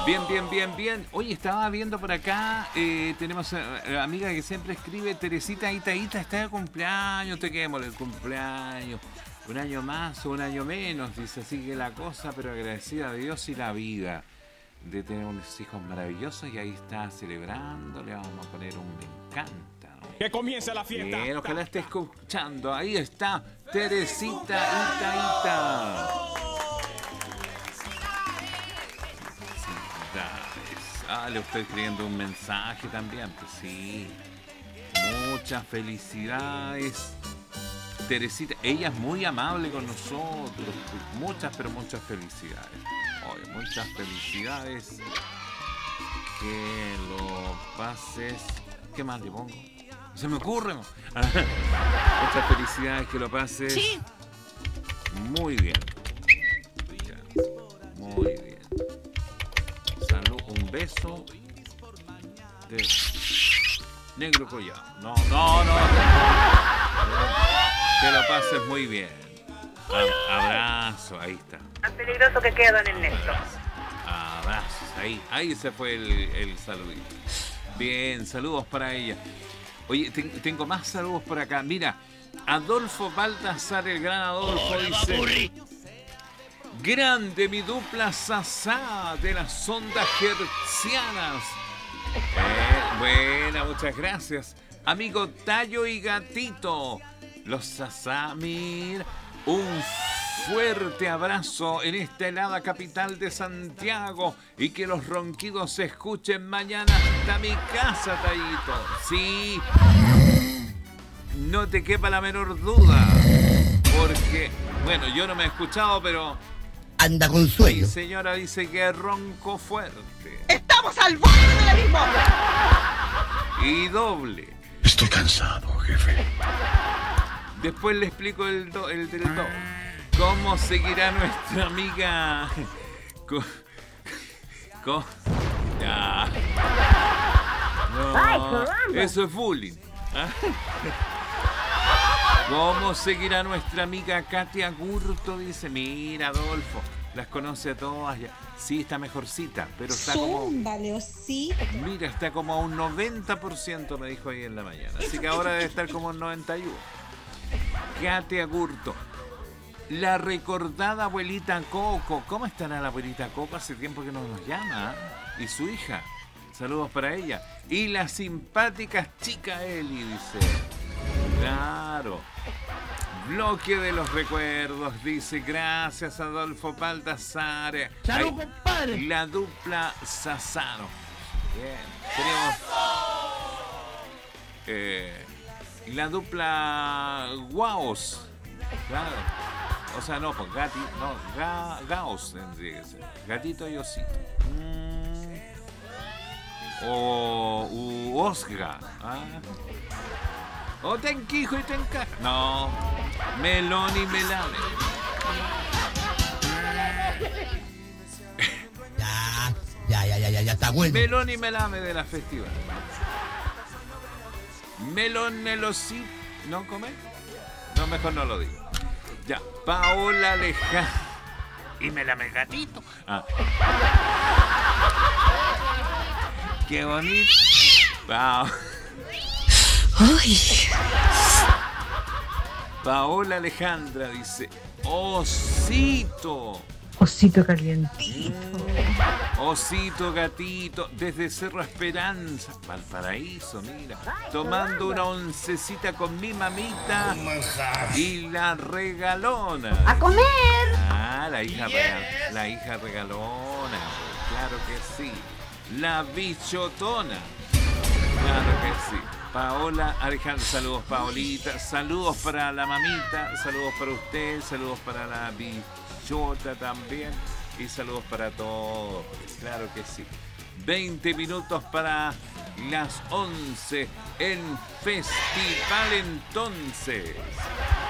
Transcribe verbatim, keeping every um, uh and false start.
Bien, bien, bien, bien. Oye, estaba viendo por acá, eh, tenemos eh, amiga que siempre escribe, Teresita Itaíta está de cumpleaños, te quedemos el cumpleaños. Un año más o un año menos, dice, así que la cosa, pero agradecida a Dios y la vida de tener unos hijos maravillosos y ahí está celebrando, le vamos a poner un me encanta, ¿no? Que comience la fiesta. Bien, ojalá esté escuchando, ahí está, Teresita Itaíta. Ah, le estoy escribiendo un mensaje también, pues sí. Muchas felicidades, Teresita. Ella es muy amable con nosotros. Muchas, pero muchas felicidades. Oye, muchas felicidades. Que lo pases. ¿Qué más le pongo? Se me ocurre. Muchas felicidades, que lo pases. Sí. Muy bien. Ya. Muy bien. Salud, un beso de Negro Collado. No, no, no. Que lo pases muy bien. Abrazo, ahí está. Tan peligroso que queda en el Néstor. Abrazos, ahí, ahí se fue el, el saludito. Bien, saludos para ella. Oye, te, tengo más saludos por acá. Mira, Adolfo Baltasar, el gran Adolfo, dice: grande mi dupla Sasá de las ondas hertzianas. Eh, buena, muchas gracias. Amigo Tallo y Gatito, los Sasá, mira, un fuerte abrazo en esta helada capital de Santiago y que los ronquidos se escuchen mañana hasta mi casa, Tallito. Sí, no te quepa la menor duda, porque, bueno, yo no me he escuchado, pero anda con sueño. Mi señora dice que ronco fuerte. ¡Estamos al borde del abismo! Y doble. Estoy cansado, jefe. Después le explico el, do, el del do. ¿Cómo seguirá nuestra amiga? Con, con, ya. No, eso es bullying. ¿Ah? ¿Cómo seguirá nuestra amiga Katia Gurto? Dice, mira, Adolfo, las conoce a todas ya. Sí, está mejorcita, pero está como... Zúmbale, sí. Mira, está como a un noventa por ciento, me dijo ahí en la mañana. Así que ahora debe estar como en noventa y uno. Katia Gurto. La recordada abuelita Coco. ¿Cómo estará la abuelita Coco? Hace tiempo que no nos llama. ¿Eh? Y su hija. Saludos para ella. Y la simpática chica Eli, dice. Claro. Bloque de los recuerdos, dice. Gracias, Adolfo Baltasar. ¡Salud, compadre! La dupla Sassano. Bien. Tenemos eh, la dupla Guaos. Claro. O sea, no, pues Gati, no, ga, Gaos tendría que ser. Gatito y Osito. Mm. O u Osga. ¿Ah? O Tenquijo y Tencaja. No. Melón y Melame. Ya, ya, ya, ya, ya, ya está bueno. Melón y Melame de la festival. Melón Nelosí. ¿No comer? No, mejor no lo digo. Ya. Paola Alejandra. Y Melame Gatito. Ah. Qué bonito. Pa... Ay. Paola Alejandra dice, Osito. Osito calientito. Mm, Osito gatito, desde Cerro Esperanza, Valparaíso, mira. Tomando una oncecita con mi mamita y la regalona. ¡A comer! Ah, la hija, regal, la hija regalona. Claro que sí. La bichotona. Claro que sí. Paola Alejandra, saludos Paolita, saludos para la mamita, saludos para usted, saludos para la bichota también y saludos para todos, claro que sí. veinte minutos para las once en Festival entonces.